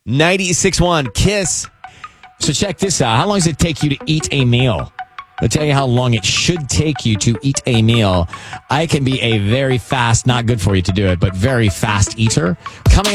96.1 Kiss. So check this out. How long does it take you to eat a meal? I'll tell you how long it should take you to eat a meal. I can be a very fast, not good for you to do it, but very fast eater. Coming